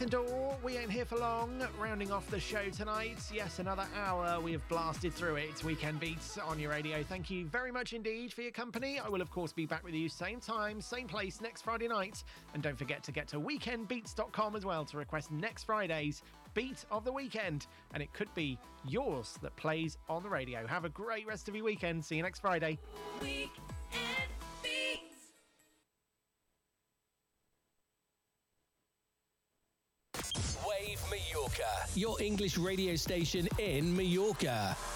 and all. We ain't here for long. Rounding off the show tonight. Yes, another hour. We have blasted through it. Weekend Beats on your radio. Thank you very much indeed for your company. I will, of course, be back with you same time, same place next Friday night. And don't forget to get to weekendbeats.com as well to request next Friday's Beat of the Weekend. And it could be yours that plays on the radio. Have a great rest of your weekend. See you next Friday. Weekend Beats. Wave Mallorca, your English radio station in Mallorca.